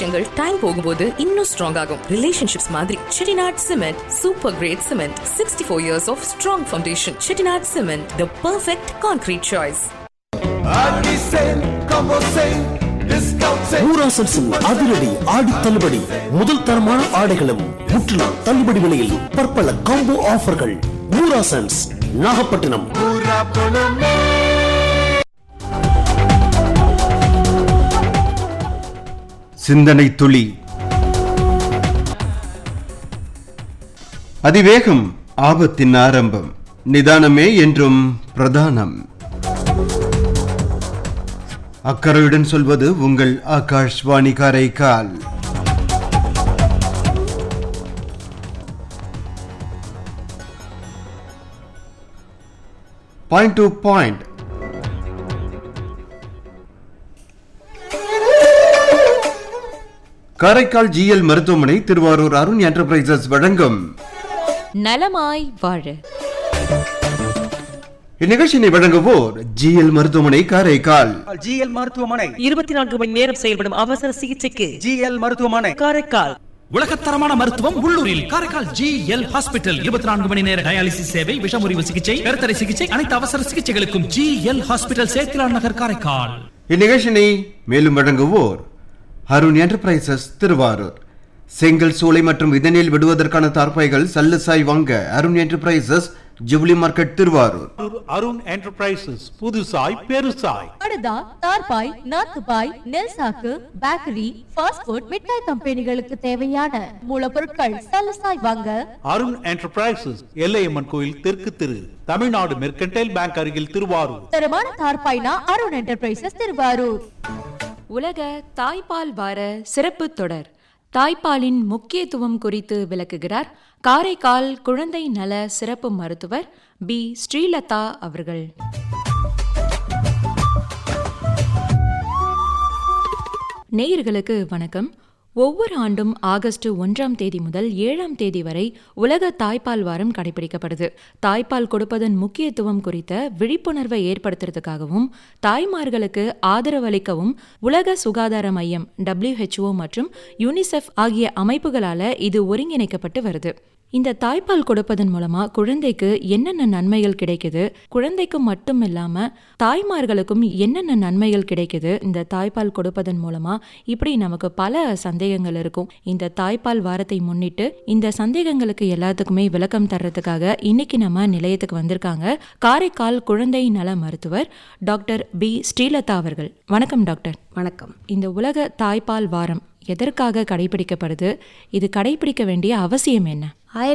விஷயங்கள் டைம் போகும்போது இன்னும் ஸ்ட்ராங் ஆகும். ரிலேஷன்ஷிப்ஸ் மாதிரி Chettinad cement super great cement, 64 years of strong foundation. Chettinad cement, the perfect concrete choice. அதிரடி ஆடி தள்ளுபடி. முதல் தரமான ஆடைகளும் முற்றிலும் தள்ளுபடி விலையில் பற்பல காம்போ ஆஃபர்கள். ஊராசன்ஸ், நாகப்பட்டினம். சிந்தனை துளி. அதிவேகம் ஆபத்தின் ஆரம்பம், நிதானமே என்றும் பிரதானம். அக்கறையுடன் சொல்வது உங்கள் Akashvani Karaikal. Point to point. Karaikal GL மருத்துவமனை, திருவாரூர் அருண் என்டர்பிரைசஸ் வழங்கும் நலமாய் வாழ. இந்நிகழ்ச்சியை வழங்குவோர் ஜிஎல் மருத்துவமனை, காரைக்கால். ஜிஎல் மருத்துவமனை 24 மணி நேரம் செயல்படும் அவசர சிகிச்சைக்கு ஜிஎல் மருத்துவமனை காரைக்கால். உலகத்தரமான மருத்துவம் உள்ளூரில் காரைக்கால் ஜிஎல் ஹாஸ்பிட்டல். 24 மணி நேர டயாலிசிஸ் சேவை, விஷமுறிவு சிகிச்சை, கருத்தடை சிகிச்சை, அனைத்து அவசர சிகிச்சைகளுக்கும் ஜிஎல் ஹாஸ்பிட்டல், சேத்திலான் நகர், காரைக்கால். இந்நிகழ்ச்சியை மேலும் வழங்குவோர் அருண் என்டர்பிரைசஸ், திருவாரூர். செங்கல், சூளை மற்றும் இதனில் விடுவதற்கான தார்பாய்கள் சல்லுசாய் வாங்க Arun enterprises, jubilee market, Thiruvarur. Arun enterprises, புதுசாய் பெருசாய். படுதா, தார்பாய், நாத்துபாய், நெல் சாக்கு, பேக்கரி, ஃபாஸ்ட் ஃபுட், மிட்டாய் கம்பெனிகளுக்கு தேவையான மூலப்பொருட்கள் சல்லுசாய் வாங்க அருண் என்டர்பிரைசஸ், எல்லையம்மன் கோயில் தெற்கு திரு, தமிழ்நாடு மெர்கன்டைல் பேங்க் அருகில், திருவாரூர். தரமான தார்பாய்னா அருண் என்டர்பிரைசஸ், திருவாரூர். உலக தாய்ப்பால் வார சிறப்பு தொடர். தாய்ப்பாலின் முக்கியத்துவம் குறித்து விளக்குகிறார் காரைக்கால் குழந்தை நல சிறப்பு மருத்துவர் பி. ஸ்ரீலதா அவர்கள். நேயர்களுக்கு வணக்கம். ஒவ்வொரு ஆண்டும் ஆகஸ்ட் 1ஆம் தேதி முதல் 7ஆம் தேதி வரை உலக தாய்ப்பால் வாரம் கடைபிடிக்கப்படுது. தாய்ப்பால் கொடுப்பதன் முக்கியத்துவம் குறித்த விழிப்புணர்வை ஏற்படுத்துறதுக்காகவும் தாய்மார்களுக்கு ஆதரவளிக்கவும் உலக சுகாதார மையம் WHO மற்றும் யூனிசெஃப் ஆகிய அமைப்புகளால் இது ஒருங்கிணைக்கப்பட்டு வருது. இந்த தாய்ப்பால் கொடுப்பதன் மூலமா குழந்தைக்கு என்னென்ன நன்மைகள் கிடைக்குது, குழந்தைக்கு மட்டும் இல்லாம தாய்மார்களுக்கும் என்னென்ன நன்மைகள் கிடைக்குது இந்த தாய்ப்பால் கொடுப்பதன் மூலமா, இப்படி நமக்கு பல சந்தேகங்கள் இருக்கும். இந்த தாய்ப்பால் வாரத்தை முன்னிட்டு இந்த சந்தேகங்களுக்கு எல்லாத்துக்குமே விளக்கம் தர்றதுக்காக இன்னைக்கு நம்ம நிலையத்துக்கு வந்திருக்காங்க காரைக்கால் குழந்தை நல மருத்துவர் டாக்டர் பி. ஸ்ரீலதா அவர்கள். வணக்கம் டாக்டர். வணக்கம். இந்த உலக தாய்ப்பால் வாரம் எதற்காக கடைபிடிக்கப்படுது? இது கடைபிடிக்க வேண்டிய அவசியம் என்ன?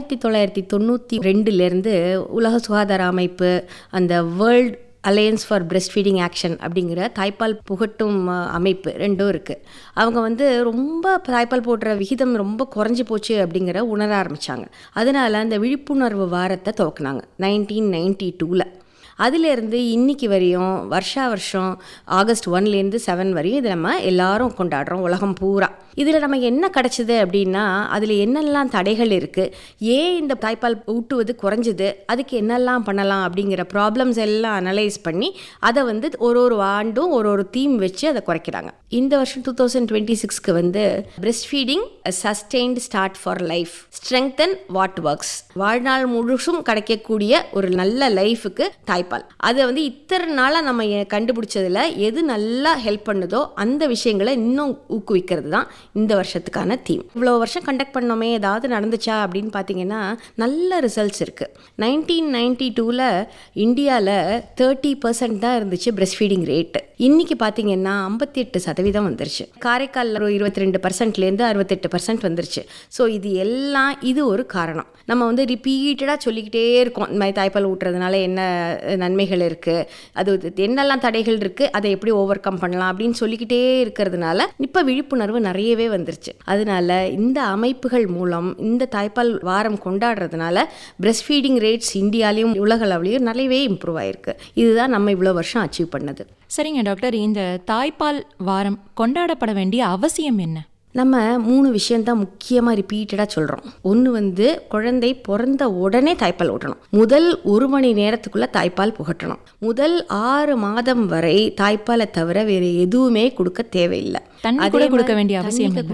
1992 உலக சுகாதார அமைப்பு அந்த world alliance for breast feeding action அப்படிங்கிற தாய்ப்பால் புகட்டும் அமைப்பு ரெண்டும் இருக்குது. அவங்க ரொம்ப தாய்ப்பால் போடுற விகிதம் ரொம்ப குறைஞ்சி போச்சு அப்படிங்கிற உணர ஆரம்பித்தாங்க. அதனால் அந்த விழிப்புணர்வு வாரத்தை துவக்கினாங்க 1992. அதிலேருந்து இன்னைக்கு வரையும் வருஷம் ஆகஸ்ட் 1லேருந்து 7 வரையும் இதை நம்ம எல்லாரும் கொண்டாடுறோம் உலகம் பூரா. இதில் நமக்கு என்ன கிடச்சிது அப்படின்னா, அதில் என்னெல்லாம் தடைகள் இருக்குது, ஏன் இந்த தாய்ப்பால் ஊட்டுவது குறைஞ்சிது, அதுக்கு என்னெல்லாம் பண்ணலாம் அப்படிங்கிற ப்ராப்ளம்ஸ் எல்லாம் அனலைஸ் பண்ணி அதை ஒரு ஆண்டும் ஒரு தீம் வச்சு அதை குறைக்கிறாங்க. இந்த வருஷம் 2026க்கு breast feeding sustained start for life, strengthen what works, வாழ்நாள் முழுசும் கிடைக்கக்கூடிய ஒரு நல்ல லைஃபுக்கு தாய்ப்பால். அதை இத்தனை நாளாக நம்ம கண்டுபிடிச்சதில் எது நல்லா ஹெல்ப் பண்ணுதோ அந்த விஷயங்களை இன்னும் ஊக்குவிக்கிறது தான் இந்த வருஷத்துக்கான தீம். இவ்வளோ வருஷம் கண்டக்ட் பண்ணோமே, ஏதாவது நடந்துச்சா அப்படின்னு பார்த்தீங்கன்னா நல்ல ரிசல்ட்ஸ் இருக்குது. 1992 இந்தியாவில் 30% தான் இருந்துச்சு பிரெஸ்ட் ஃபீடிங் ரேட்டு. இன்றைக்கி பார்த்தீங்கன்னா 58% வந்துருச்சு. காரைக்காலில் ஒரு 22%லேருந்து 68% வந்துருச்சு. ஸோ இது ஒரு காரணம். நம்ம ரிப்பீட்டடாக சொல்லிக்கிட்டே இருக்கோம், இந்த மாதிரி தாய்ப்பால் ஊட்டுறதுனால என்ன நன்மைகள் இருக்குது, அது என்னெல்லாம் தடைகள் இருக்குது, அதை எப்படி ஓவர் கம் பண்ணலாம் அப்படின்னு சொல்லிக்கிட்டே இருக்கிறதுனால இப்போ விழிப்புணர்வு நிறையவே வந்துருச்சு. அதனால இந்த அமைப்புகள் மூலம் இந்த தாய்ப்பால் வாரம் கொண்டாடுறதுனால பிரெஸ்ட் ஃபீடிங் ரேட்ஸ் இந்தியாலையும் உலக அளவுலையும் நிறையவே இம்ப்ரூவ் ஆயிருக்கு. இதுதான் நம்ம இவ்வளோ வருஷம் அச்சீவ் பண்ணது. சரிங்க டாக்டர், இந்த தாய்ப்பால் வாரம் கொண்டாடப்பட வேண்டிய அவசியம் என்ன? நம்ம 3 விஷயந்தான் முக்கியமாக ரிப்பீட்டடாக சொல்கிறோம். ஒன்று குழந்தை பிறந்த உடனே தாய்ப்பால் ஊட்டணும். முதல் 1 மணி நேரத்துக்குள்ளே தாய்ப்பால் புகட்டணும். முதல் 6 மாதம் வரை தாய்ப்பாலை தவிர வேறு எதுவுமே கொடுக்க தேவையில்லை. தண்ணி கூட கொடுக்க வேண்டிய அவசியம் இல்லை.